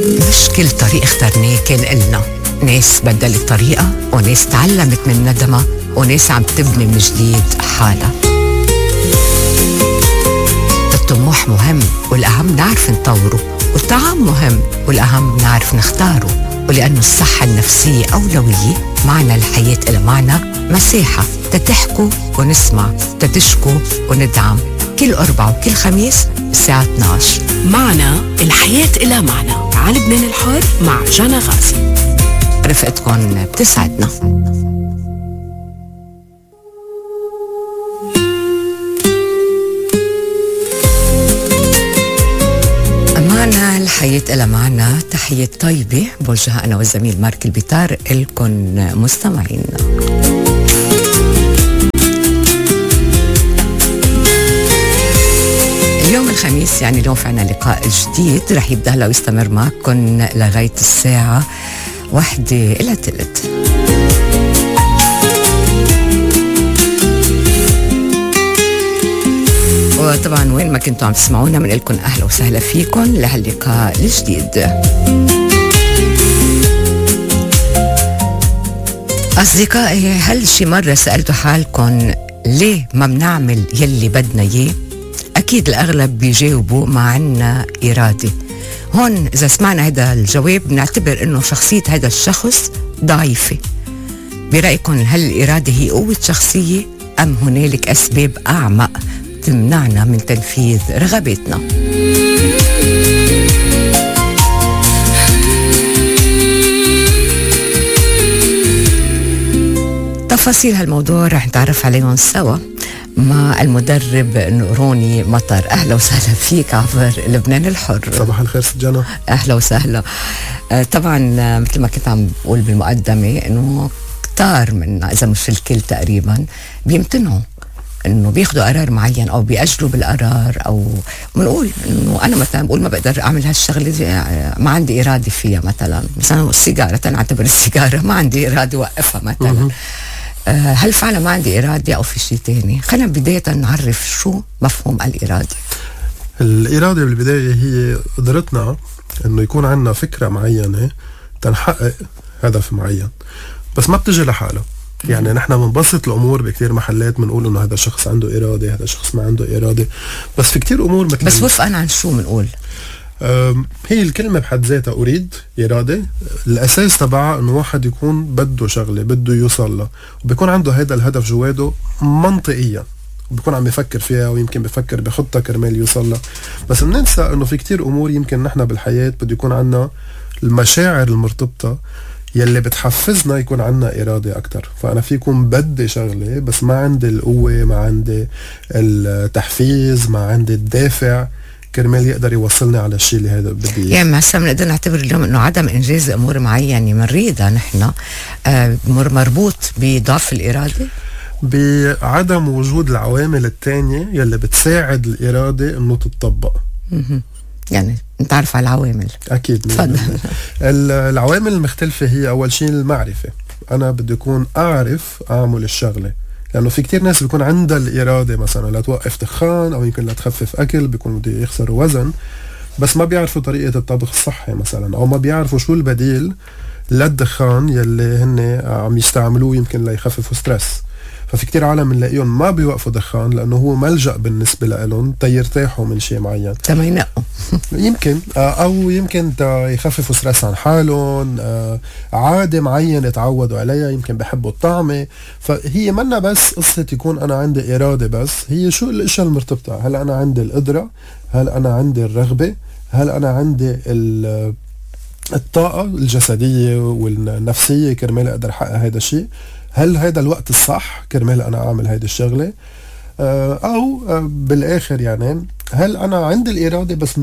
مش كل طريق اخترناه كان إلنا. ناس بدلت الطريقة، وناس تعلمت من ندمها، وناس عم تبني من جديد حالها. الطموح مهم، والأهم نعرف نطوره، والطعام مهم، والأهم نعرف نختاره. ولأنه الصحة النفسية أولوية، معنى الحياة إلى معنى مساحة تتحكوا ونسمع، تتشكوا وندعم. كل أربع وكل خميس الساعة 12 معنا الحياة إلى معنى على لبنان الحر مع جانا غازي. رفقتكم بتسعدنا. معنا الحياة إلى معنى. تحية طيبة بوجهها أنا والزميل مارك البيطار إلكن مستمعينا. اليوم الخميس، يعني اليوم فعنا لقاء جديد رح يبدأ هلا ويستمر معكم لغاية الساعة 1:03. وطبعا وين ما كنتوا عم تسمعونا من لكم أهلا وسهلا فيكم لهاللقاء الجديد. أصدقائي، هل شي مرة سألتوا حالكم ليه ما بنعمل يلي بدنا إياه؟ أكيد الأغلب بيجاوبوا ما عنا إرادة. هون إذا سمعنا هذا الجواب بنعتبر إنه شخصية هذا الشخص ضعيفة. برأيكم هل الإرادة هي قوة شخصية، أم هنالك أسباب أعمق تمنعنا من تنفيذ رغباتنا؟ تفاصيل هالموضوع رح نتعرف عليهم سوا مع المدرب نوروني مطر. أهلا وسهلا فيك عبر لبنان الحر. صباح الخير ست جانا. أهلا وسهلا. طبعا مثل ما كنت عم بقول بالمقدمة إنه كتار منا إذا مش الكل تقريبا بيمتنعوا إنه بياخدوا قرار معين أو بيأجلوا بالقرار، أو بنقول إنه أنا مثلا بقول ما بقدر أعمل هالشغلة، ما عندي إرادة فيها. مثلا السيجارة، تنعتبر السيجارة ما عندي إرادة وقفها مثلا. هل فعلا ما عندي إرادة أو في شيء تاني؟ خلينا بداية نعرف شو مفهوم الإرادة. الإرادة بالبداية هي قدرتنا إنه يكون عندنا فكرة معينة تنحقق هدف معين، بس ما بتجي لحالها. يعني نحن بنبسط الأمور بكتير محلات، بنقول إنه هذا الشخص عنده إرادة، هذا الشخص ما عنده إرادة، بس في كتير أمور مثل بس وفقا عن شو بنقول؟ هي الكلمة بحد ذاتها أريد إرادة. الأساس تبعها إنه واحد يكون بده شغلة بده يوصل له، وبيكون عنده هذا الهدف جواده منطقيا، وبيكون عم بيفكر فيها، ويمكن بيفكر بخطة كرمال يوصل له. بس بننسى إنه في كتير أمور يمكن نحن بالحياة بده يكون عنا المشاعر المرتبطة يلي بتحفزنا يكون عنا إرادة أكتر. فأنا فيكون بدي شغلة بس ما عندي القوة، ما عندي التحفيز، ما عندي الدافع كرمال يقدر يوصلني على الشيء اللي هذا بدي اياه. يعني مثلا بنقدر نعتبر اليوم انه عدم انجاز امور معينه بنريدها نحن مربوط بضعف الاراده، بعدم وجود العوامل الثانيه يلي بتساعد الاراده انه تتطبق. يعني نتعرف على العوامل. اكيد. تفضل. العوامل المختلفه هي اول شيء المعرفه. انا بدي اكون اعرف اعمل الشغله، لأنه في كتير ناس بيكون عندها الإرادة مثلا لا توقف دخان، أو يمكن لا تخفف أكل، بيكون بده يخسروا وزن، بس ما بيعرفوا طريقة الطبخ الصحي مثلا، أو ما بيعرفوا شو البديل للدخان يلي هن عم يستعملوه يمكن ليخففوا ستريس. ففي كتير عالم بنلاقيهم ما بيوقفوا دخان لأنه هو ملجأ بالنسبة لهم تيرتاحوا من شيء معين، تما ينقوا يمكن أو يمكن يخففوا ستريس عن حالهم، عادة معينة تعودوا عليها، يمكن بحبوا الطعمة. فهي منا بس قصة يكون أنا عندي إرادة، بس هي شو الأشياء المرتبطة. هل أنا عندي القدرة؟ هل أنا عندي الرغبة؟ هل أنا عندي الطاقة الجسدية والنفسية كرمال أقدر أحقق هذا الشيء؟ هل هذا الوقت الصح كرمال أنا أعمل هيدي الشغلة؟ أو بالآخر يعني هل أنا عندي الإرادة بس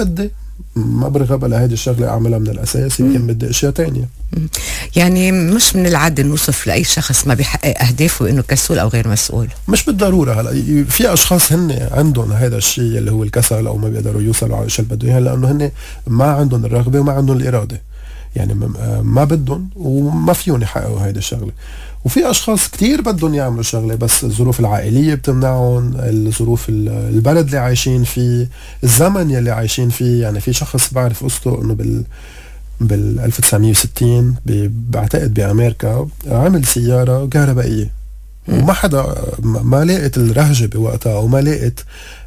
ما برغب على هيدي الشغلة أعملها من الأساس، يمكن بدي أشياء تانية. يعني مش من العادة نوصف لأي شخص ما بيحقق أهدافه إنه كسول أو غير مسؤول. مش بالضرورة. هلا في أشخاص هن عندهم هذا الشيء اللي هو الكسل، أو ما بيقدروا يوصلوا على الشيء اللي بدهم إياه لأنه هن ما عندهم الرغبة وما عندهم الإرادة. يعني ما بدهم وما فيهم يحققوا هيدي الشغله. وفي اشخاص كتير بدهم يعملوا شغله بس الظروف العائليه بتمنعهم، الظروف البلد اللي عايشين فيه، الزمن يلي عايشين فيه. يعني في شخص بعرف قصته انه بال 1960 بعتقد بامريكا عمل سياره كهربائيه وما حدا ما لقيت الرهجه بوقتها او ما لقيت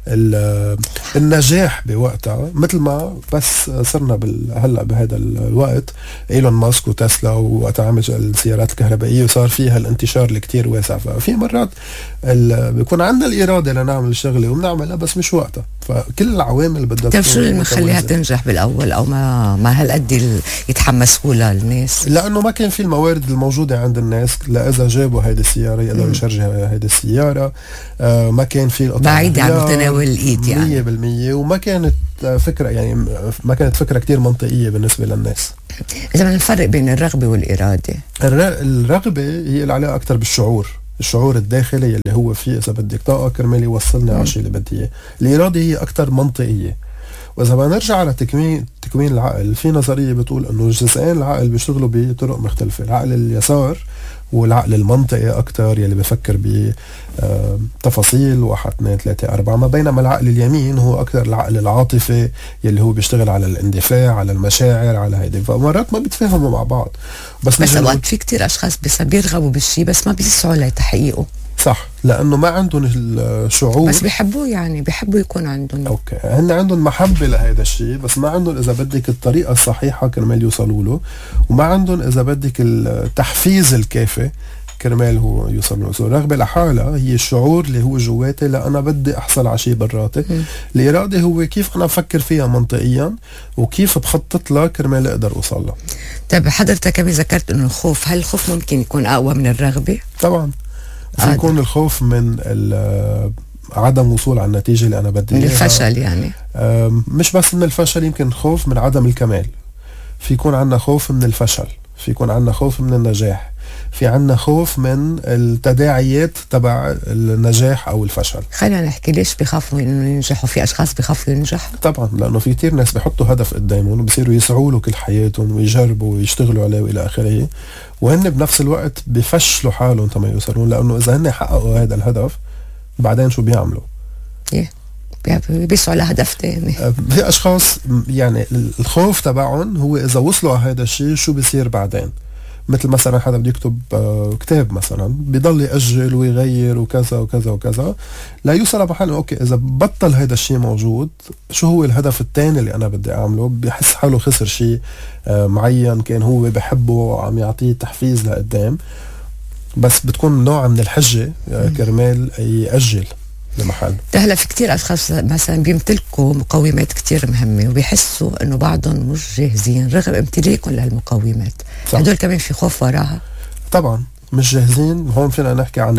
النجاح بوقتها، مثل ما بس صرنا هلا بهذا الوقت ايلون ماسك وتسلا وقتها عمل السيارات الكهربائيه وصار فيها الانتشار اللي كتير واسع. ففي مرات بيكون عندنا الاراده لنعمل الشغله وبنعملها بس مش وقتها. فكل العوامل بدها طيب شو اللي مخليها تنجح بالاول او ما هالقد يتحمسوا لها الناس؟ لانه ما كان في الموارد الموجوده عند الناس لاذا جابوا هيدي السياره يقدروا يشرجوا هيدي السياره. ما كان في بعيد عن متناول الايد يعني 100%. وما كانت فكره، يعني ما كانت فكره كتير منطقيه بالنسبه للناس. اذا بدنا نفرق بين الرغبه والاراده. الرغبه هي العلاقه اكثر بالشعور، الشعور الداخلي اللي هو فيه اذا بدك طاقه كرمال يوصلني على الشيء اللي بدي اياه. الاراده هي اكثر منطقيه. واذا بدنا نرجع على تكوين العقل، في نظريه بتقول انه جزئين العقل بيشتغلوا بطرق مختلفه. العقل اليسار والعقل المنطقي اكثر يلي بفكر بتفاصيل 1 2 3 4، ما بينما العقل اليمين هو اكثر العقل العاطفي يلي هو بيشتغل على الاندفاع، على المشاعر، على هيدي. فمرات ما بيتفاهموا مع بعض. بس اوقات في كتير اشخاص بيرغبوا بالشيء بس ما بيسعوا لتحقيقه. صح، لانه ما عندهم الشعور بس بيحبوه، يعني بيحبوا يكون عندهم. اوكي، هن عندهم محبه لهذا الشيء بس ما عندهم اذا بدك الطريقه الصحيحه كرمال يوصلوا له، وما عندهم اذا بدك التحفيز الكافي كرمال هو يوصل له. الرغبه لحالها هي الشعور اللي هو جواتي لأنا بدي احصل على شيء براتي. الاراده هو كيف انا بفكر فيها منطقيا وكيف بخطط لها كرمال اقدر اوصل لها. طيب حضرتك كمان ذكرت انه الخوف، هل الخوف ممكن يكون اقوى من الرغبه؟ طبعا في يكون الخوف من عدم وصول على النتيجة اللي أنا بدي إياها، الفشل يعني. مش بس من الفشل، يمكن خوف من عدم الكمال. في يكون عنا خوف من الفشل، في يكون عنا خوف من النجاح، في عنا خوف من التداعيات تبع النجاح أو الفشل. خلينا نحكي ليش بيخافوا إنه ينجحوا؟ في أشخاص بيخافوا ينجحوا. طبعا لأنه في كتير ناس بيحطوا هدف قدامهم وبصيروا يسعوا له كل حياتهم ويجربوا ويشتغلوا عليه وإلى آخره، وهن بنفس الوقت بفشلوا حالهم تما يوصلون. لأنه إذا هن حققوا هذا الهدف بعدين شو بيعملوا؟ بيسعوا لهدف تاني. في أشخاص يعني الخوف تبعهم هو إذا وصلوا على هذا الشيء شو بيصير بعدين. مثل مثلا حدا بده يكتب كتاب مثلا، بيضل يأجل ويغير وكذا وكذا وكذا لا يوصل لمحل اوكي اذا بطل هذا الشيء موجود شو هو الهدف الثاني اللي انا بدي اعمله. بيحس حاله خسر شيء معين كان هو بحبه وعم يعطيه تحفيز لقدام، بس بتكون نوع من الحجة كرمال يأجل لمحل. هلا في كتير اشخاص مثلا بيمتلكوا مقومات كتير مهمه وبيحسوا انه بعضهم مش جاهزين رغم امتلاكهم لهالمقومات. هدول كمان في خوف وراها. طبعا مش جاهزين. هون فينا نحكي عن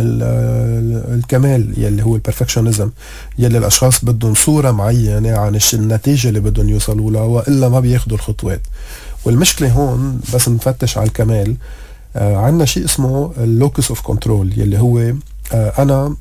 الكمال يلي هو البرفكشنزم، يلي الاشخاص بدهم صوره معينه عن النتيجه اللي بدهم يوصلوا لها والا ما بياخذوا الخطوات. والمشكله هون بس نفتش على الكمال، عندنا شيء اسمه اللوكس اوف كنترول يلي هو انا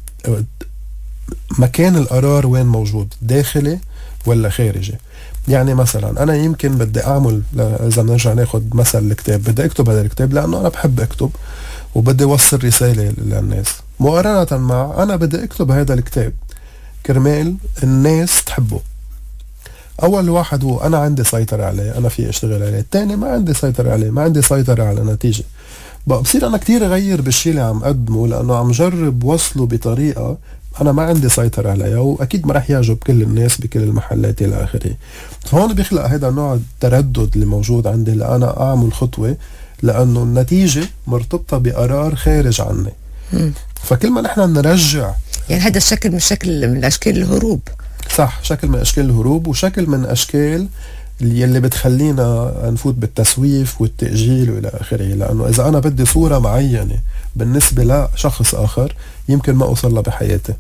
مكان القرار وين موجود، داخلي ولا خارجي. يعني مثلا انا يمكن بدي اعمل، اذا بنرجع ناخذ مثل الكتاب، بدي اكتب هذا الكتاب لانه انا بحب اكتب وبدي اوصل رساله للناس، مقارنه مع انا بدي اكتب هذا الكتاب كرمال الناس تحبه. اول واحد هو انا عندي سيطره عليه، انا في اشتغل عليه. الثاني ما عندي سيطره عليه، ما عندي سيطره على النتيجه. بصير انا كتير غير بالشيء اللي عم اقدمه لانه عم جرب وصله بطريقه انا ما عندي سيطرة عليها، واكيد ما راح يعجب كل الناس بكل المحلات الى اخره. فهون بيخلق هذا النوع التردد اللي موجود عندي لأنا اعمل خطوة لانه النتيجة مرتبطة بقرار خارج عني. فكل ما نحن نرجع، يعني هذا الشكل من اشكال الهروب. صح، شكل من اشكال الهروب وشكل من اشكال اللي بتخلينا نفوت بالتسويف والتأجيل والى اخره. لانه اذا انا بدي صورة معينة بالنسبة لشخص آخر يمكن ما أوصل له بحياتي.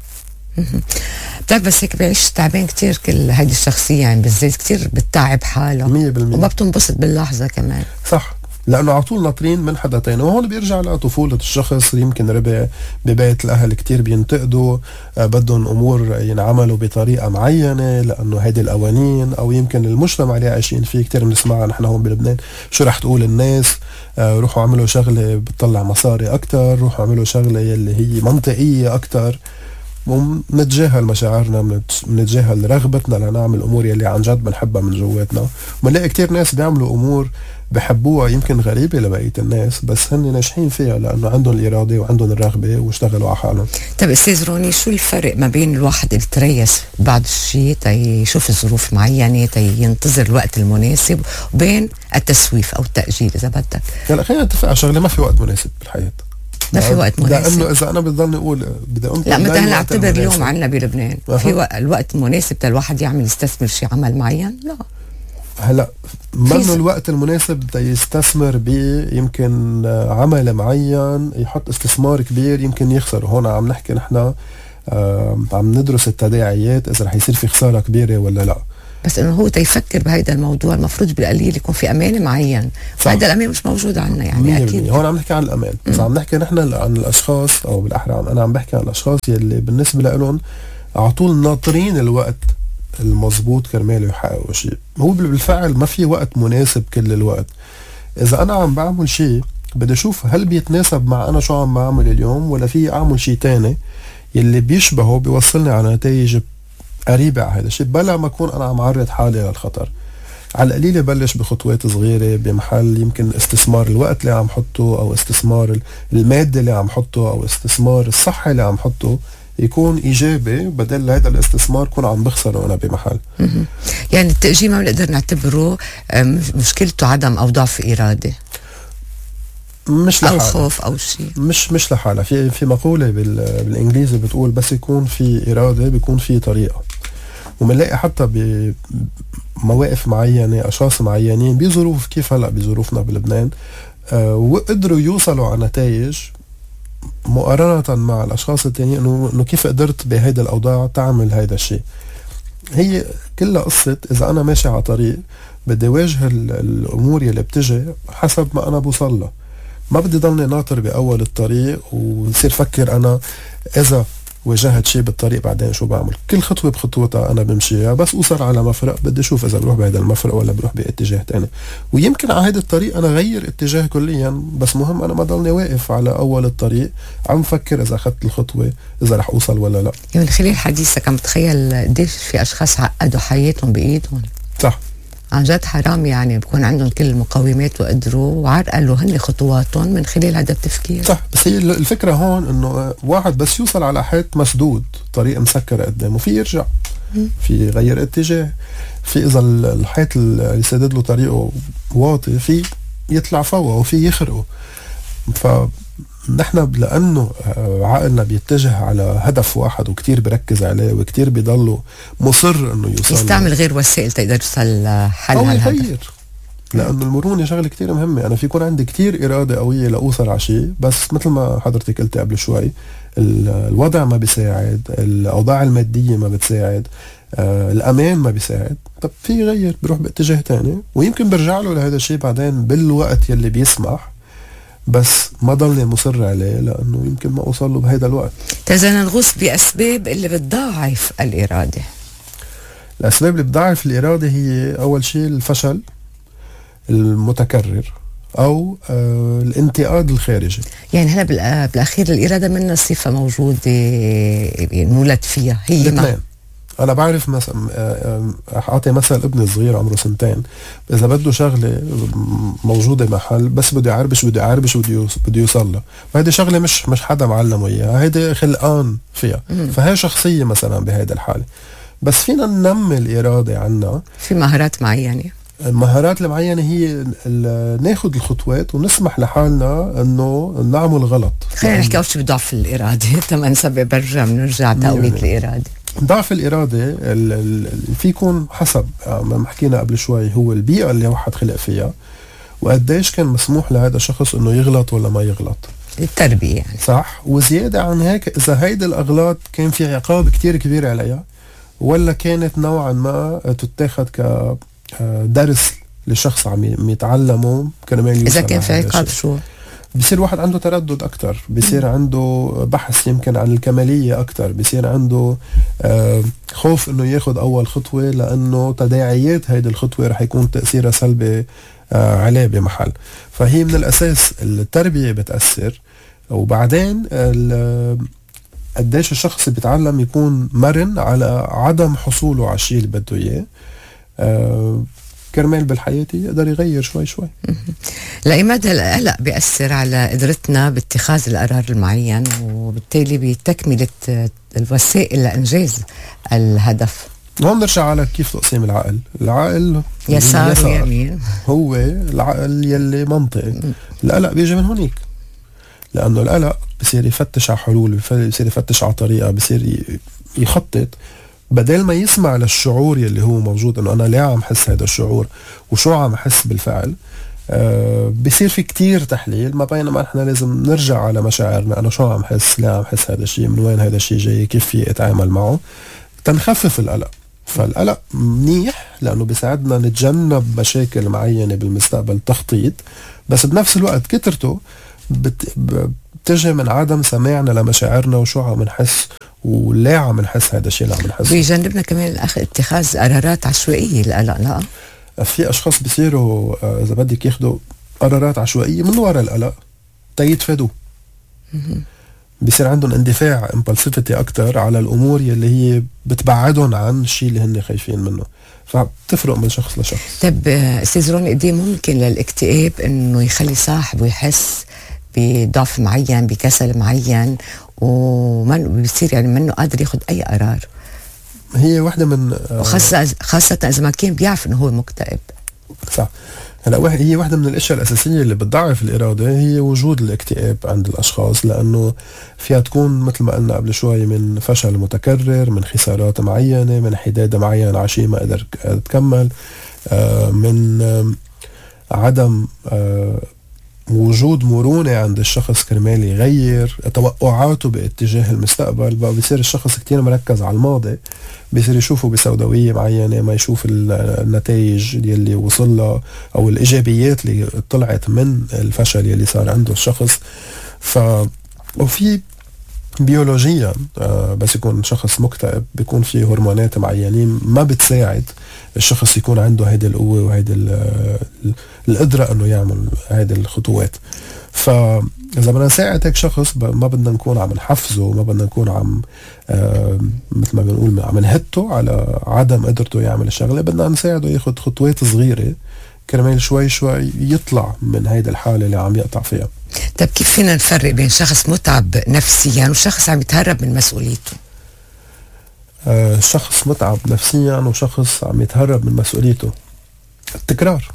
بتعرف بس هيك بعيش تعبان كتير كل هيدي الشخصية، يعني بالذات كتير بتتعب حاله 100% وما بتنبسط باللحظة كمان. صح، لانه على طول ناطرين من حدا تاني. وهون بيرجع لطفوله الشخص، يمكن ربع ببيت الاهل كتير بينتقدوا، بدهم امور ينعملوا بطريقه معينه لانه هيدي القوانين، او يمكن المجتمع اللي عايشين فيه كتير بنسمعها نحن هون بلبنان، شو رح تقول الناس، روحوا عملوا شغله بتطلع مصاري اكتر، روحوا عملوا شغله يلي هي منطقيه اكتر، ومنتجاهل مشاعرنا، منتجاهل رغبتنا لنعمل امور يلي عن جد بنحبها من جواتنا. ومنلاقي كتير ناس بيعملوا امور بحبوها يمكن غريبه لبقيه الناس، بس هن ناجحين فيها لانه عندهم الاراده وعندهم الرغبه واشتغلوا على حالهم. طيب استاذ روني، شو الفرق ما بين الواحد اللي تريس بعض الشيء تيشوف ظروف معينه تينتظر الوقت المناسب، وبين التسويف او التاجيل اذا بدك؟ هلا خلينا نتفق على شغله، ما في وقت مناسب بالحياه. ما في وقت مناسب، لانه اذا انا بضلني اقول بدي انطر، لا مثلا نعتبر اليوم عندنا بلبنان في الوقت المناسب الواحد يعمل يستثمر شيء عمل معين؟ لا. هلا منه الوقت المناسب يستثمر يمكن عمل معين، يحط استثمار كبير يمكن يخسر. هون عم نحكي نحن عم ندرس التداعيات اذا رح يصير في خساره كبيره ولا لا. بس انه هو تيفكر بهيدا الموضوع المفروض بالقليل يكون في امان معين، فهذا الامان مش موجود عندنا يعني اكيد. هون عم نحكي عن الامان، بس عم نحكي نحن عن الاشخاص، او بالاحرى انا عم بحكي عن الاشخاص يلي بالنسبه لهم على طول ناطرين الوقت المضبوط كرمال يحققوا شيء. هو بالفعل ما في وقت مناسب كل الوقت. اذا انا عم بعمل شيء بدي اشوف هل بيتناسب مع انا شو عم بعمل اليوم، ولا في اعمل شيء تاني يلي بيشبهه بيوصلني على نتائج قريبة على هذا الشيء، بلا ما اكون انا عم عرض حالي للخطر. على القليله بلش بخطوات صغيره بمحل يمكن استثمار الوقت اللي عم حطه، او استثمار الماده اللي عم حطه، او استثمار الصحه اللي عم حطه، يكون ايجابي بدل هذا الاستثمار كون عم بخسره انا بمحل. يعني التأجيل ما بنقدر نعتبره مشكلته عدم او ضعف اراده، مش لحالة، او خوف او شيء، مش لحالة. في مقولة بالانجليزي بتقول بس يكون في إرادة بيكون في طريقة. ومنلاقي حتى بمواقف معينة أشخاص معينين بظروف كيف هلأ بظروفنا بلبنان وقدروا يوصلوا على نتائج مقارنة مع الأشخاص التانيين، إنه كيف قدرت بهيدا الأوضاع تعمل هيدا الشيء. هي كلها قصة إذا أنا ماشي على طريق بدي واجه الأمور يلي بتجي حسب ما أنا بوصل لها. ما بدي ضلني ناطر بأول الطريق ويصير فكر أنا إذا واجهت شيء بالطريق بعدين شو بعمل. كل خطوة بخطوتها أنا بمشيها، بس أوصل على مفرق بدي أشوف إذا بروح بهذا المفرق ولا بروح باتجاه تاني. ويمكن على هذا الطريق أنا غير اتجاه كليا، بس مهم أنا ما ضلني واقف على أول الطريق عم فكر إذا أخذت الخطوة إذا رح أوصل ولا لا. يعني من خلال حديثك عم بتخيل قديش في أشخاص عقدوا حياتهم بإيدهم. صح، عن جد حرام، يعني بكون عندهم كل المقومات وقدروا وعرقلوا هن خطواتهم من خلال هذا التفكير. صح، بس هي الفكرة هون انه واحد بس يوصل على حيط مسدود، طريق مسكر قدامه، في يرجع، في يغير اتجاه، في اذا الحيط اللي سدد له طريقه واطي في يطلع فوقه وفي يخرقه. فنحن لانه عقلنا بيتجه على هدف واحد وكتير بركز عليه وكتير بيضله مصر انه يوصل، يستعمل غير وسائل تقدر يوصل حل او يغير. لانه المرونه شغله كتير مهمه. انا في يكون عندي كتير اراده قويه لاوصل على شيء، بس مثل ما حضرتك قلتي قبل شوي الوضع ما بيساعد، الاوضاع الماديه ما بتساعد، الامان ما بيساعد. طب في يغير، بروح باتجاه تاني ويمكن برجع له لهذا الشيء بعدين بالوقت يلي بيسمح، بس ما ضلني مصر عليه لانه يمكن ما اوصل له بهذا الوقت. إذا نغوص باسباب اللي بتضاعف الاراده. الاسباب اللي بتضاعف الاراده هي اول شيء الفشل المتكرر او الانتقاد الخارجي. يعني هلا بالاخير الاراده منا صفه موجوده نولد فيها، هي الاثنين. انا بعرف مثلا اعطي مثل ابني الصغير عمره 2 سنين، اذا بده شغله موجوده محل بس بده يعربش بده يوصل لها، وهيدي شغله مش حدا معلمه اياها، هيدي خلقان فيها. فهي شخصيه مثلا بهيدا الحاله. بس فينا ننمي الاراده عنا في مهارات معينه. المهارات المعينة هي ناخد الخطوات ونسمح لحالنا انه نعمل غلط. خلينا نحكي اول شيء بضعف الاراده تما نسبب بنرجع تقوية الاراده. ضعف الاراده في يكون حسب ما حكينا قبل شوي، هو البيئه اللي واحد خلق فيها وقديش كان مسموح لهذا الشخص انه يغلط ولا ما يغلط. التربيه يعني. صح. وزياده عن هيك اذا هيدي الاغلاط كان في عقاب كتير كبير عليها، ولا كانت نوعا ما تتاخد ك درس الشخص عم يتعلمه كرمال يوصل. اذا كان في لهذا عقاب الشيء. شو؟ بصير واحد عنده تردد أكتر، بصير عنده بحث يمكن عن الكمالية أكتر، بصير عنده خوف إنه ياخد أول خطوة لأنه تداعيات هيدي الخطوة رح يكون تأثيرها سلبي عليه بمحل. فهي من الأساس التربية بتأثر، وبعدين قديش الشخص بيتعلم يكون مرن على عدم حصوله على الشيء اللي بده إياه كرمال بالحياة يقدر يغير شوي شوي. لأي مدى القلق بيأثر على قدرتنا باتخاذ القرار المعين وبالتالي بتكملة الوسائل لإنجاز الهدف؟ هون نرجع على كيف تقسيم العقل. العقل يسار ويمين، هو العقل يلي منطقي. القلق بيجي من هونيك، لأنه القلق بصير يفتش على حلول، بصير يفتش على طريقة، بصير يخطط بدل ما يسمع للشعور يلي هو موجود انه انا ليه عم حس هذا الشعور وشو عم احس بالفعل. بصير في كتير تحليل، ما بينما احنا لازم نرجع على مشاعرنا، انا شو عم حس، ليه عم حس هذا الشيء، من وين هذا الشيء جاي، كيف في اتعامل معه تنخفف القلق. فالقلق منيح لانه بيساعدنا نتجنب مشاكل معينة بالمستقبل، تخطيط، بس بنفس الوقت كترته بتجي من عدم سماعنا لمشاعرنا وشو عم نحس وليه عم نحس هذا الشيء اللي عم نحسه. بيجنبنا كمان اتخاذ قرارات عشوائية. القلق لا، في اشخاص بيصيروا اذا بدك ياخذوا قرارات عشوائية من وراء القلق تيتفادوه. بيصير عندهم اندفاع امبulsivity اكتر على الامور يلي هي بتبعدهم عن الشيء اللي هن خايفين منه، فبتفرق من شخص لشخص. طب استاذ روني، قد ممكن للاكتئاب انه يخلي صاحبه يحس بضعف معين، بكسل معين، ومن بيصير يعني منه قادر ياخد اي قرار؟ هي واحدة من خاصة اذا ما كان بيعرف انه هو مكتئب. صح. هلا هي واحدة من الاشياء الاساسية اللي بتضعف الارادة هي وجود الاكتئاب عند الاشخاص، لانه فيها تكون مثل ما قلنا قبل شوي من فشل متكرر، من خسارات معينة، من حداد معين على شيء ما قدر تكمل، من عدم وجود مرونة عند الشخص كرمال يغير توقعاته باتجاه المستقبل. بقى بيصير الشخص كتير مركز على الماضي، بيصير يشوفه بسوداوية معينة، ما يشوف النتائج اللي وصل لها أو الإيجابيات اللي طلعت من الفشل اللي صار عنده الشخص. وفي بيولوجيا بس يكون شخص مكتئب بيكون في هرمونات معينين ما بتساعد الشخص يكون عنده هيدي القوة وهيدي القدرة انه يعمل هيدي الخطوات. فاذا بدنا نساعد هيك شخص ما بدنا نكون عم نحفزه، ما بدنا نكون عم مثل ما بنقول عم نهته على عدم قدرته يعمل الشغلة، بدنا نساعده ياخد خطوات صغيرة كرمال شوي شوي يطلع من هيدي الحالة اللي عم يقطع فيها. طب كيف فينا نفرق بين شخص متعب نفسيا وشخص عم يتهرب من مسؤوليته؟ شخص متعب نفسيا وشخص عم يتهرب من مسؤوليته التكرار،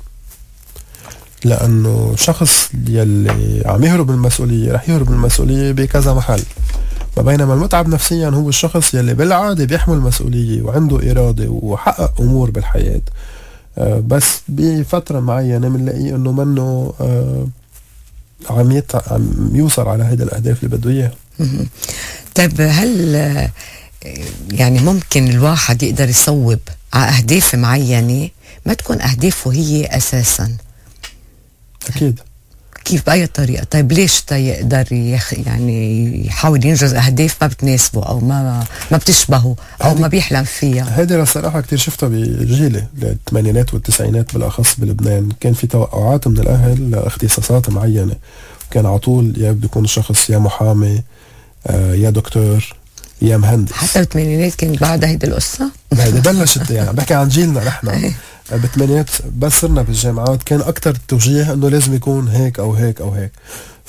لأنه شخص يلي عم يهرب من المسؤولية رح يهرب من المسؤولية بكذا محل، ما بينما المتعب نفسيا هو الشخص يلي بالعادة بيحمل مسؤولية وعنده إرادة وحقق أمور بالحياة، بس بفترة معينة منلاقيه انه منه عم يوصل على هيدا الاهداف اللي بده اياها. طيب هل يعني ممكن الواحد يقدر يصوب على اهداف معينة ما تكون اهدافه هي اساسا؟ اكيد. كيف بأي طريقة؟ طيب ليش يقدر يعني يحاول ينجز أهداف ما بتناسبه أو ما بتشبهه أو ما بيحلم فيها؟ هيدي الصراحة كتير شفتها بجيلي الثمانينات والتسعينات بالأخص بلبنان. كان في توقعات من الأهل لاختصاصات معينة، كان على طول يا بده يكون الشخص يا محامي يا دكتور يا مهندس. حتى بالثمانينات كانت بعدها هيدي القصة؟ هيدي بلشت يعني بحكي عن جيلنا نحن بالثمانينات، بس صرنا بالجامعات كان أكتر التوجيه إنه لازم يكون هيك أو هيك أو هيك.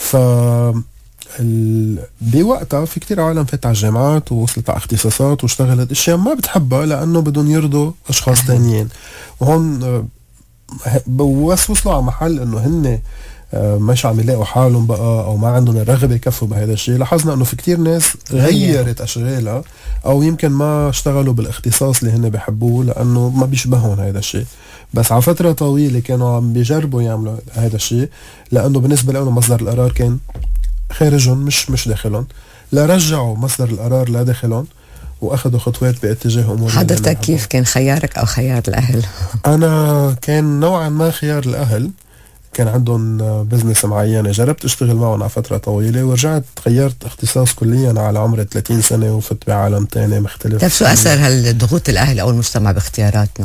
بوقتها في كتير عالم فات على الجامعات ووصلت على اختصاصات واشتغلت اشياء ما بتحبها لانه بدهم يرضوا اشخاص تانيين، وهون بس وصلوا على محل انه هن مش عم يلاقوا حالهم بقى او ما عندهم الرغبه يكفوا بهذا الشيء. لاحظنا انه في كتير ناس غيرت اشغالها او يمكن ما اشتغلوا بالاختصاص اللي هن بيحبوه لانه ما بيشبههم هذا الشيء، بس على فتره طويله كانوا عم بيجربوا يعملوا هذا الشيء لانه بالنسبه لهم مصدر القرار كان خارجهم مش داخلهم، لا رجعوا مصدر القرار لداخلهم واخذوا خطوات باتجاه امور. حضرتك كيف كان خيارك او خيار الاهل؟ انا كان نوعا ما خيار الاهل، كان عندهم بزنس معينة، جربت اشتغل معهم على فترة طويلة ورجعت غيرت اختصاص كليا على عمر 30 سنة وفت بعالم تاني مختلف. طيب شو اثر هالضغوط الاهل او المجتمع باختياراتنا؟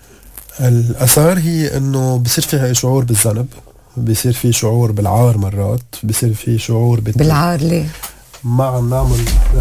الاثار هي انه بصير فيها شعور بالذنب، بصير في شعور بالعار، مرات بصير في شعور بالعار. ليه؟ ما عم نعمل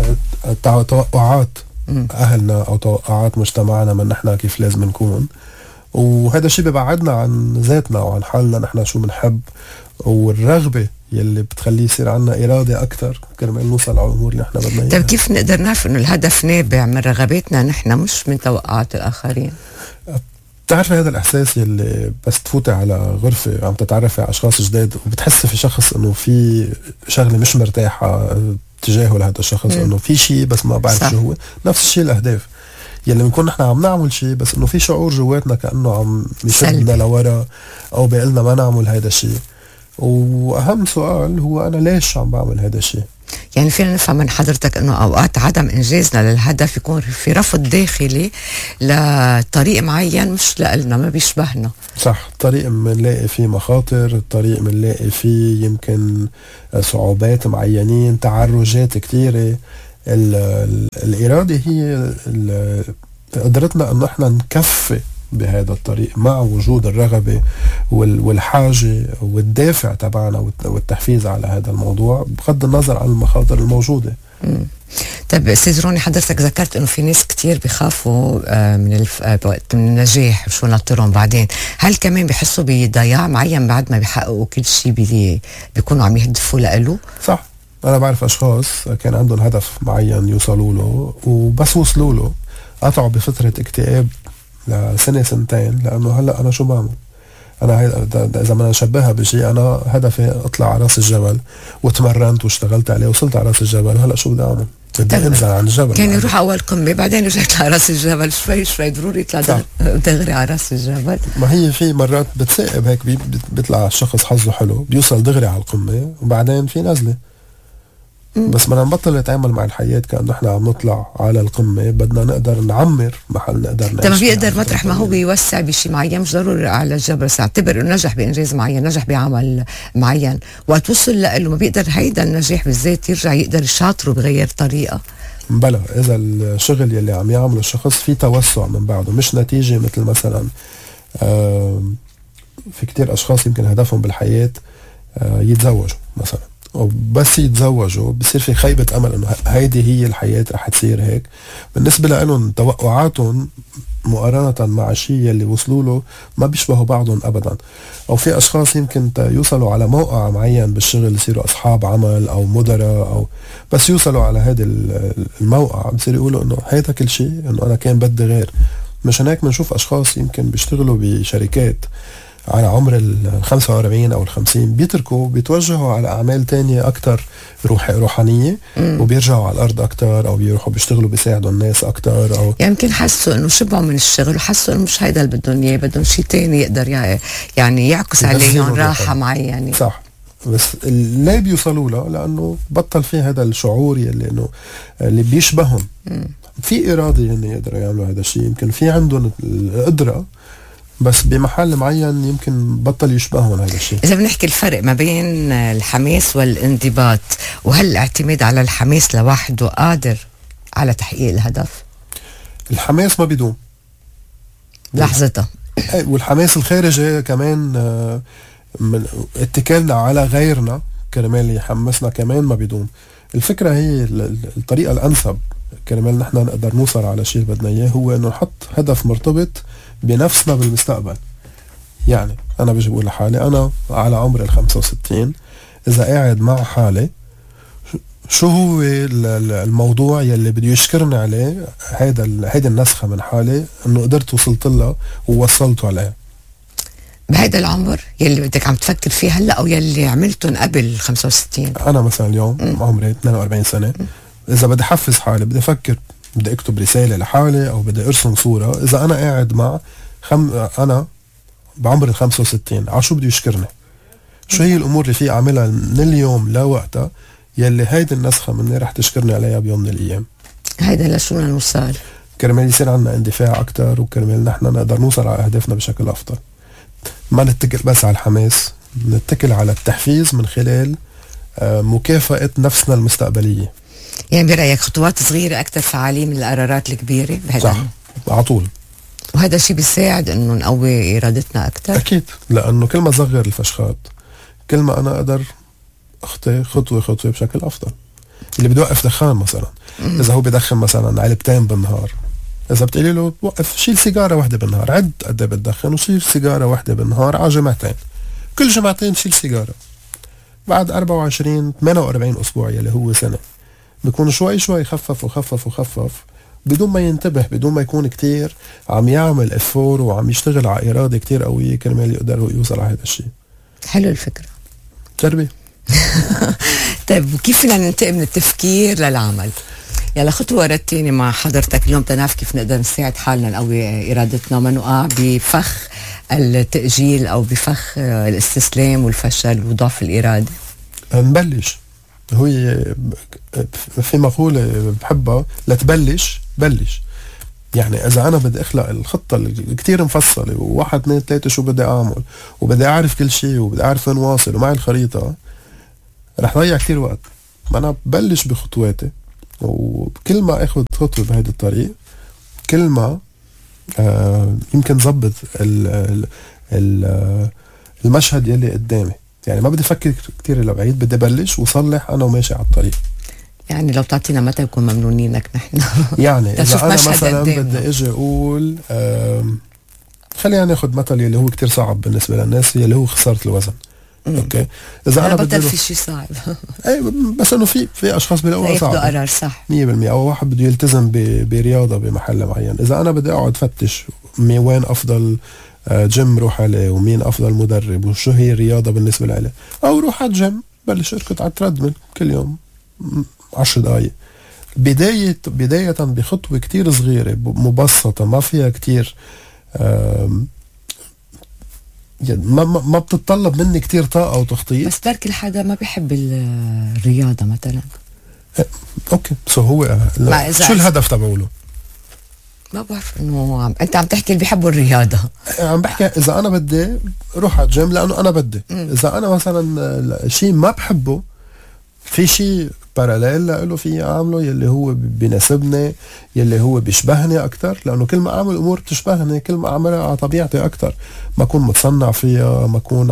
توقعات اهلنا او توقعات مجتمعنا من نحن كيف لازم نكون، وهذا الشيء ببعدنا عن ذاتنا وعن حالنا نحن شو بنحب، والرغبة يلي بتخليه يصير عنا إرادة أكتر كرمال نوصل على الأمور اللي نحن بدنا إياها. طيب كيف نقدر نعرف إنه الهدف نابع من رغباتنا نحن مش من توقعات الآخرين؟ بتعرف هذا الإحساس يلي بس تفوتي على غرفة عم تتعرفي على أشخاص جداد وبتحسي في شخص إنه في شغلة مش مرتاحة تجاهه لهذا الشخص، إنه في شيء بس ما بعرف شو هو. نفس الشيء الأهداف يلي بنكون نحن عم نعمل شيء بس إنه في شعور جواتنا كأنه عم يشدنا لورا أو بيقلنا ما نعمل هذا الشيء. وأهم سؤال هو أنا ليش عم بعمل هذا الشيء؟ يعني فينا نفهم من حضرتك انه اوقات عدم انجازنا للهدف يكون في رفض داخلي لطريق معين مش لنا، ما بيشبهنا. صح، طريق بنلاقي فيه مخاطر، الطريق بنلاقي فيه يمكن صعوبات معينين، تعرجات كثيرة. الإرادة هي قدرتنا أن احنا نكفي بهذا الطريق مع وجود الرغبة والحاجة والدافع تبعنا والتحفيز على هذا الموضوع بغض النظر عن المخاطر الموجودة. طيب أستاذ روني، حضرتك ذكرت انه في ناس كتير بيخافوا من النجاح شو نطرهم بعدين، هل كمان بيحسوا بضياع معين بعد ما بيحققوا كل شيء بيكونوا عم يهدفوا له؟ صح، أنا بعرف أشخاص كان عندهم هدف معين يوصلوا له وبس وصلوا له قطعوا بفترة اكتئاب لسنة سنتين، لأنه هلأ أنا شو بعمل؟ أنا إذا بدنا نشبهها بشيء، أنا هدفي أطلع على راس الجبل وتمرنت واشتغلت عليه وصلت على راس الجبل، هلأ شو بدي أعمل؟ بدي أنزل عن الجبل. كان يروح أول قمة بعدين رجعت على راس الجبل، شوي شوي ضروري يطلع دغري على راس الجبل. ما هي في مرات بتثاقب هيك، بيطلع الشخص حظه حلو بيوصل دغري على القمة وبعدين في نزلة. بس بدنا نبطل نتعامل مع الحياة كأنه احنا عم نطلع على القمة، بدنا نقدر نعمر محل نقدر نعيش. ما بيقدر مطرح ما هو بيوسع بشيء معين، مش ضروري على الجبل، اعتبر انه نجح بإنجاز معين، نجح بعمل معين، وقت وصل له ما بيقدر هيدا النجاح بالذات يرجع يقدر يشاطره بغير طريقة. بلا إذا الشغل يلي عم يعمله الشخص في توسع من بعده، مش نتيجة مثل مثلا في كتير أشخاص يمكن هدفهم بالحياة يتزوجوا مثلا، وبس يتزوجوا بصير في خيبة أمل إنه هيدي هي الحياة رح تصير هيك. بالنسبة لهم توقعاتهم مقارنة مع الشيء اللي وصلوا له ما بيشبهوا بعضهم أبدا. أو في أشخاص يمكن يوصلوا على موقع معين بالشغل يصيروا أصحاب عمل أو مدراء، أو بس يوصلوا على هذا الموقع بصير يقولوا إنه هيدا كل شيء، إنه أنا كان بدي غير. مش هناك بنشوف أشخاص يمكن بيشتغلوا بشركات على عمر 45 أو 50 بيتركوا بيتوجهوا على أعمال تانية أكتر روحانية وبيرجعوا على الأرض أكتر، أو بيروحوا بيشتغلوا بيساعدوا الناس أكتر، أو يمكن حسوا إنه شبعوا من الشغل وحسوا إنه مش هيدا اللي بدهم إياه، بدهم شيء تاني يقدر يعني يعكس عليهم راحة معينة. صح، بس ليه بيوصلوا له؟ لأنه بطل فيه هذا الشعور اللي بيشبههم. في إرادة إنه يقدروا يعملوا هذا الشيء، يمكن في عندهم القدرة بس بمحل معين يمكن بطل يشبههم هذا الشيء. إذا بنحكي الفرق ما بين الحماس والانضباط، وهل الاعتماد على الحماس لوحده قادر على تحقيق الهدف؟ الحماس ما بيدوم لحظتها، والحماس الخارجي كمان من اتكالنا على غيرنا كرمال يحمسنا كمان ما بيدوم. الفكرة هي الطريقة الأنسب كرمال نحن نقدر نوصل على شيء بدنا إياه هو إنه نحط هدف مرتبط بنفسنا بالمستقبل. يعني أنا بيجي بقول لحالي أنا على عمر 65 إذا قاعد مع حالي شو هو الموضوع يلي بده يشكرني عليه، هيدا النسخة من حالي إنه قدرت وصلت لها ووصلته عليها بهيدا العمر يلي بدك عم تفكر فيه هلا، أو يلي عملتن قبل 65. أنا مثلا اليوم عمري 42 سنة، إذا بدي أحفز حالي بدي أفكر بدي أكتب رسالة لحالي أو بدي أرسم صورة. إذا أنا قاعد مع أنا بعمر 65 عشو بده يشكرني؟ شو هي الأمور اللي في أعملها من اليوم لوقتها يلي هيدي النسخة مني رح تشكرني عليها بيوم من الأيام؟ هيدا لشو بدنا نوصل؟ كرمال يصير عنا اندفاع أكتر، وكرمال نحن نقدر نوصل على أهدافنا بشكل أفضل. ما نتكل بس على الحماس، نتكل على التحفيز من خلال مكافأة نفسنا المستقبلية. يعني برأيك خطوات صغيرة أكتر فعالية من القرارات الكبيرة بهذا؟ صح، على طول. وهذا الشيء بيساعد إنه نقوي إرادتنا أكتر؟ أكيد، لأنه كل ما صغر الفشخات كل ما أنا أقدر أخطي خطوة خطوة بشكل أفضل. اللي بده يوقف دخان مثلا، إذا هو بدخن مثلا علبتين بالنهار، إذا بتقولي له وقف، شيل سيجارة واحدة بالنهار، عد قد ايه بتدخن وشيل سيجارة واحدة بالنهار على جمعتين، كل جمعتين شيل سيجارة. بعد 48 أسبوع يلي هو سنة بيكون شوي شوي خفف وخفف وخفف بدون ما ينتبه، بدون ما يكون كتير عم يعمل افور وعم يشتغل على إرادة كتير قوية كرمال يقدر يوصل على هذا الشيء. حلو الفكرة. تربية. طيب وكيف فينا ننتقل من التفكير للعمل؟ يلا خطوة ورا التانية مع حضرتك اليوم تنعرف كيف نقدر نساعد حالنا نقوي إرادتنا وما نقع بفخ التأجيل أو بفخ الاستسلام والفشل وضعف الإرادة. نبلش. هو في مقولة بحبها، لا تبلش بلش. يعني إذا أنا بدي أخلق الخطة اللي كتير مفصلة وواحد اثنين ثلاثة شو بدي أعمل وبدي أعرف كل شيء وبدي أعرف وين واصل ومعي الخريطة، رح ضيع كتير وقت. ما أنا ببلش بخطواتي، وكل ما أخذ خطوة بهذا الطريق كل ما يمكن ضبط المشهد يلي قدامي. يعني ما بدي أفكر كتير لبعيد، بدي أبلش وصلح أنا وماشي على الطريق. يعني لو تعطينا متى يكون ممنونينك نحن. يعني إذا أنا مثلا بدي أجي أقول خلينا ناخد مثل يلي هو كتير صعب بالنسبة للناس، يلي هو خسارة الوزن. اوكي، اذا انا بطل في شيء صعب. اي بس انه في اشخاص بيلاقوها صعبه، ياخذوا قرار صح 100%، او واحد بده يلتزم برياضه بمحل معين. اذا انا بدي اقعد فتش وين افضل جيم روح عليه ومين افضل مدرب وشو هي الرياضه بالنسبه لي، او روح على الجيم بلش اركض على التريدميل كل يوم 10 دقائق. بدايه بخطوه كتير صغيره مبسطه ما فيها كتير ما بتتطلب مني كتير طاقة وتخطيط. بس بركي الحدا ما بيحب الرياضة مثلا. اوكي هو شو الهدف تبعوله؟ ما بعرف انه انت عم تحكي اللي بيحبوا الرياضة. عم بحكي اذا انا بدي روح على الجيم لانه انا بدي. اذا انا مثلا شيء ما بحبه، في شيء باراليل له في اعمله يلي هو بيناسبني، يلي هو بيشبهني اكتر، لانه كل ما اعمل امور بتشبهني كل ما اعملها على طبيعتي اكتر، ما اكون متصنع فيها، ما اكون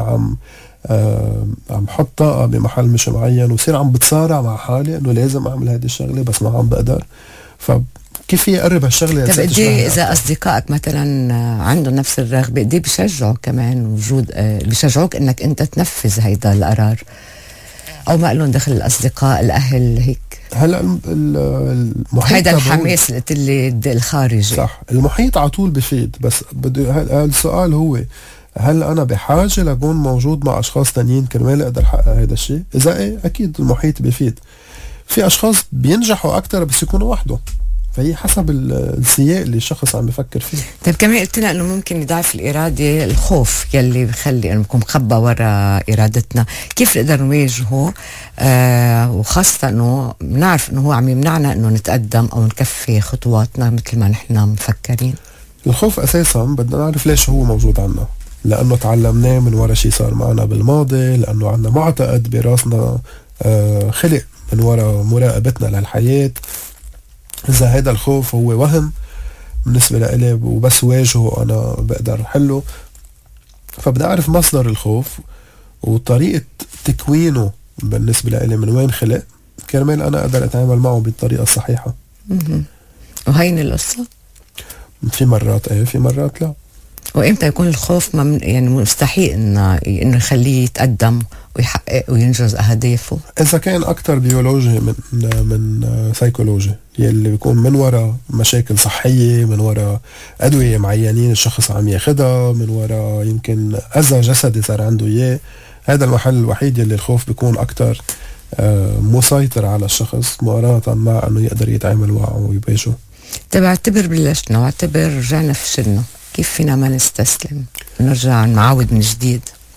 عم حط طاقه بمحل مش معين وصير عم بتصارع مع حالي انه لازم اعمل هذه الشغله بس ما عم بقدر. فكيف يقرب هالشغله؟ طيب قد ايه اذا اصدقائك مثلا عندهم نفس الرغبه قد ايه بيشجعوا كمان وجود بيشجعوك انك انت تنفذ هيدا القرار، او ما لهم دخل الاصدقاء الاهل هيك؟ هلا المحيط هيدا الحماس اللي قلت لي الخارجي صح، المحيط على طول بفيد. بس بده السؤال هو هل انا بحاجه لكون موجود مع اشخاص تانيين كرمال اقدر احقق هذا الشيء؟ اذا ايه اكيد المحيط بفيد. في اشخاص بينجحوا اكتر بس يكونوا وحده، فهي حسب السياق اللي الشخص عم بفكر فيه. طيب كمان قلت لنا انه ممكن يضعف الاراده الخوف يلي بخلي انه نكون مخبى ورا ارادتنا، كيف نقدر نواجهه؟ وخاصه انه بنعرف انه هو عم يمنعنا انه نتقدم او نكفي خطواتنا مثل ما نحن مفكرين. الخوف اساسا بدنا نعرف ليش هو موجود عنا، لانه تعلمناه من ورا شيء صار معنا بالماضي، لانه عنا معتقد براسنا خلق من ورا مراقبتنا للحياه. إذا هذا الخوف هو وهم بالنسبة لإلي وبس واجهه أنا بقدر حله، فبدي أعرف مصدر الخوف وطريقة تكوينه بالنسبة لإلي من وين خلق كرمال أنا أقدر أتعامل معه بالطريقة الصحيحة. وهين القصة؟ في مرات إيه، في مرات لا. وإمتى يكون الخوف يعني مستحيل إنه يخليه يتقدم ويحقق وينجز أهدافه؟ إذا كان أكتر بيولوجي من سيكولوجي، يلي بيكون من وراء مشاكل صحية، من وراء أدوية معينين الشخص عم ياخدها، من وراء يمكن أذى جسدي صار عنده إياه. هذا المحل الوحيد يلي الخوف بيكون أكتر مسيطر على الشخص مقارنة مع أنه يقدر يتعامل معه ويباجه. طيب اعتبر بلشنا واعتبر رجعنا فشلنا، كيف فينا ما نستسلم ونرجع نعاود من جديد؟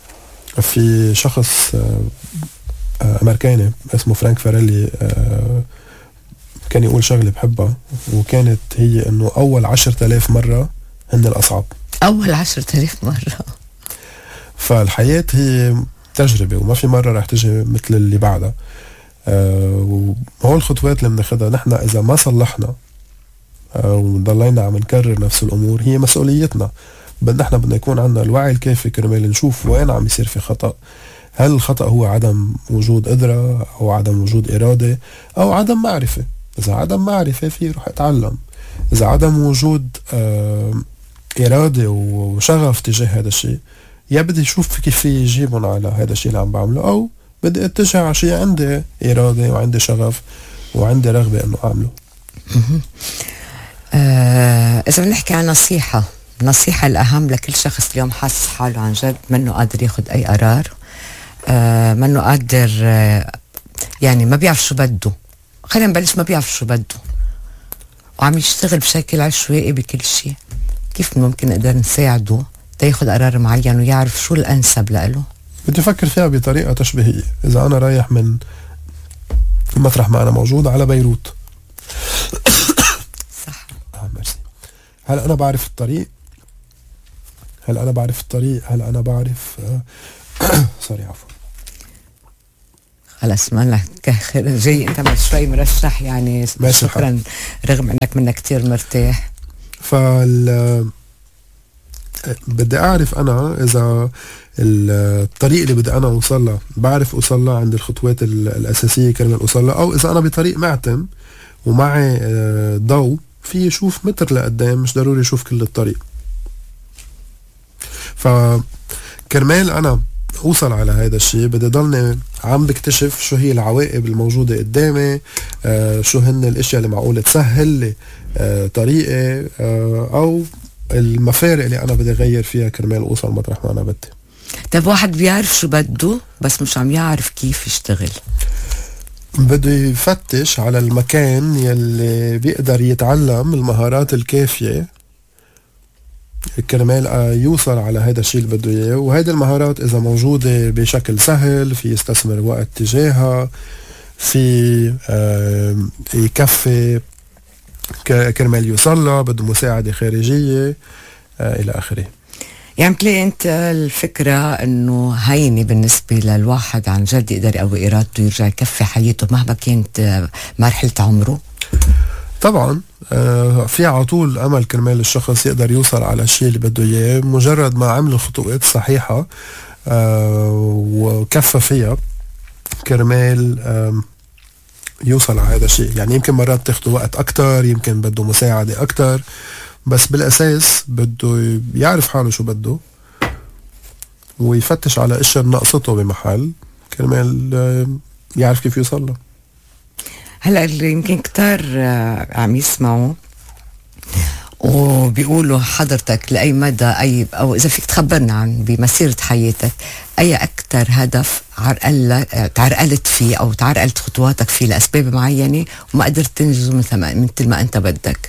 في شخص أمريكاني اسمه فرانك فاريلي كان يقول شغلة بحبها، وكانت هي انه اول 10,000 مرة هن الاصعب. اول 10,000 مرة. فالحياة هي تجربة، وما في مرة رح تجي مثل اللي بعدها. وهو الخطوات اللي بناخدها نحن اذا ما صلحنا وضلينا عم نكرر نفس الامور، هي مسؤوليتنا. نحن بدنا يكون عندنا الوعي الكافي كرمال نشوف وين عم يصير في خطأ. هل الخطأ هو عدم وجود قدرة، او عدم وجود ارادة، او عدم معرفة؟ اذا عدم معرفة في روح اتعلم. اذا عدم وجود ارادة وشغف تجاه هذا الشيء، يا بدي اشوف كيف يجيبهم على هذا الشيء اللي عم بعمله، او بدي اتجه على شيء عندي ارادة وعندي شغف وعندي رغبة انه اعمله. اذا بنحكي عن نصيحة الأهم لكل شخص اليوم حاسس حاله عن جد منه قادر ياخد أي قرار، منه قادر، يعني ما بيعرف شو بده، خلينا نبلش ما بيعرف شو بده وعم يشتغل بشكل عشوائي بكل شيء، كيف ممكن نقدر نساعده تاخد قرار معين ويعرف شو الأنسب لإله؟ بدي أفكر فيها بطريقة تشبيهية. إذا أنا رايح من المطرح ما أنا موجود على بيروت، صح، ميرسي، هل أنا بعرف الطريق؟ هل أنا بعرف سوري عفوا، خلص ما لك جاي انت من شوي مرشح يعني، شكرا رغم انك منك كتير مرتاح. بدي اعرف انا اذا الطريق اللي بدي انا اوصل له بعرف اوصل له عند الخطوات الاساسيه كرمال اوصل له، او اذا انا بطريق معتم ومعي ضوء في اشوف متر لقدام، مش ضروري اشوف كل الطريق. فكرمال انا اوصل على هذا الشيء بدي ضلني عم بكتشف شو هي العواقب الموجودة قدامي، شو هن الاشياء اللي معقولة تسهل لي طريقي، او المفارق اللي انا بدي اغير فيها كرمال اوصل مطرح ما انا بدي. طيب واحد بيعرف شو بده بس مش عم يعرف كيف يشتغل، بده يفتش على المكان يلي بيقدر يتعلم المهارات الكافية كرمال يوصل على هذا الشيء اللي بده اياه. وهيدي المهارات اذا موجودة بشكل سهل في يستثمر وقت تجاهها، في يكفي كرمال يوصل له، بده مساعدة خارجية الى اخره. يعني بتلاقي انت الفكرة انه هيني بالنسبة للواحد عن جد يقدر يقوي ارادته يرجع يكفي حياته مهما كانت مرحلة عمره؟ طبعا في على طول امل كرمال الشخص يقدر يوصل على الشيء اللي بده اياه مجرد ما عمل الخطوات الصحيحة وكفى فيها كرمال يوصل على هذا الشيء. يعني يمكن مرات تاخده وقت اكتر، يمكن بده مساعدة اكتر، بس بالاساس بده يعرف حاله شو بده ويفتش على اشياء ناقصته بمحل كرمال يعرف كيف يوصل له. هلا اللي يمكن كتار عم يسمعوا وبيقولوا حضرتك لأي مدى أي، أو إذا فيك تخبرنا عن بمسيرة حياتك أي أكتر هدف تعرقلت فيه أو تعرقلت خطواتك فيه لأسباب معينة وما قدرت تنجزه مثل ما أنت بدك؟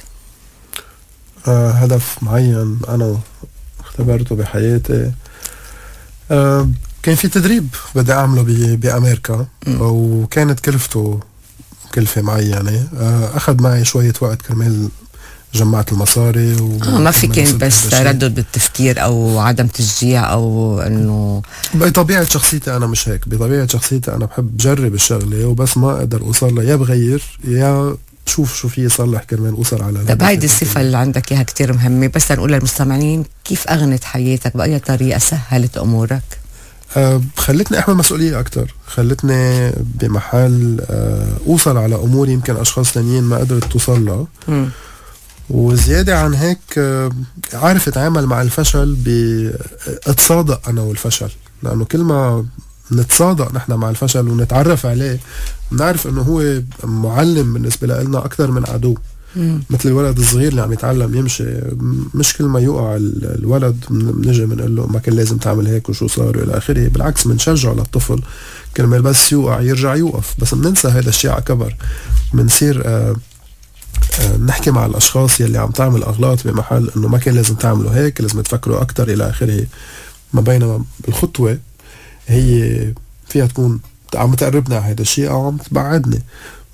هدف معين أنا اختبرته بحياتي، كان في تدريب بدي أعمله بأمريكا وكانت كلفته كلفة معينة، أخذ معي شوية وقت كرمال جمعت المصاري ما في كان بس تردد بالتفكير أو عدم تشجيع أو أنه بطبيعة شخصيتي أنا مش هيك. بطبيعة شخصيتي أنا بحب جرب الشغلة وبس ما أقدر أوصل لها يا بغير يا شوف شو في يصلح كرمال أوصل على. طيب هيدي الصفة اللي عندك إياها كتير مهمة، بس نقول للمستمعين كيف أغنت حياتك، بأي طريقة سهلت أمورك؟ خلتني أحمل مسؤولية أكتر، خلتني بمحل أوصل على أمور يمكن أشخاص تانيين ما قدرت توصل لها. وزيادة عن هيك عارف أتعامل مع الفشل أتصادق أنا والفشل، لأنه كل ما نتصادق نحن مع الفشل ونتعرف عليه بنعرف أنه هو معلم بالنسبة لنا أكثر من عدو. مثل الولد الصغير اللي عم يتعلم يمشي، مش كل ما يوقع الولد بنجي بنقول له ما كان لازم تعمل هيك وشو صار والى اخره، بالعكس بنشجعه للطفل كرمال بس يوقع يرجع يوقف. بس بننسى هذا الشيء على كبر، بنصير نحكي مع الاشخاص يلي عم تعمل اغلاط بمحل انه ما كان لازم تعملوا هيك، لازم تفكروا اكثر الى اخره. ما بينما الخطوه هي فيها تكون عم تقربنا على هذا الشيء او عم تبعدني.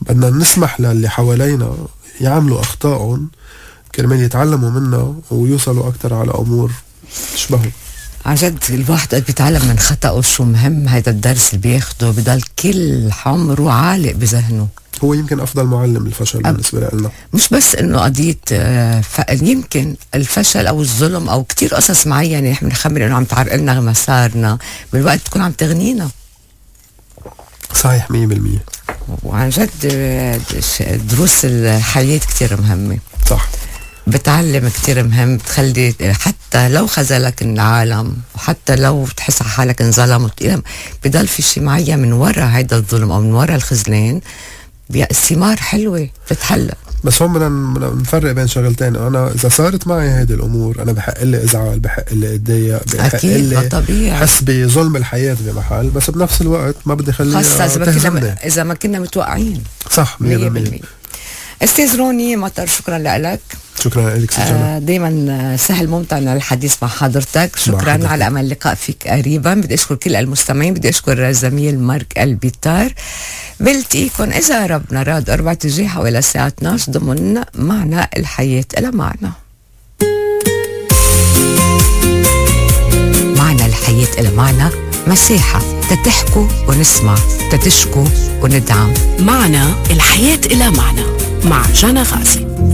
بدنا نسمح للي حوالينا يعملوا أخطائهم كرمال يتعلموا منها ويوصلوا أكتر على أمور تشبهه. عن جد الواحد قد بيتعلم من خطأه، شو مهم هيدا الدرس اللي بياخده بضل كل عمره عالق بذهنه. هو يمكن أفضل معلم الفشل بالنسبة لنا. مش بس إنه قضية يمكن الفشل أو الظلم أو كتير قصص معينة نحن بنخمن إنه عم تعرق لنا مسارنا، بالوقت تكون عم تغنينا. صحيح 100%. وعن جد دروس الحياة كتير مهمة. صح. بتعلم كتير مهم، بتخلي حتى لو خذلك العالم وحتى لو تحس حالك انظلم بضل في شيء معين من وراء هيدا الظلم او من وراء الخذلان، ثمار حلوة بتتحلى. بس هون بدنا نفرق بين شغلتين. انا اذا صارت معي هيدي الامور انا بحق لي ازعل، بحق لي اتضايق، بحق لي طبيعي حس بظلم الحياة بمحل، بس بنفس الوقت ما بدي خليها تهزمني اذا ما كنا متوقعين. صح 100%. استاذ روني مطر، شكرا لك. شكرا لك سجنة. دايما سهل ممتع الحديث مع حضرتك. شكرا على امل اللقاء فيك قريبا. بدي اشكر كل المستمعين، بدي اشكر الزميل مارك البيتار. بلتقيكم اذا ربنا راد 4 جاي حوالي الساعه 12 ضمن معنا الحياه إلى معنا. معنا الحياه إلى معنا، مساحه تتحكوا ونسمع، تتشكوا وندعم. معنا الحياه إلى معنا مع جنى غازي.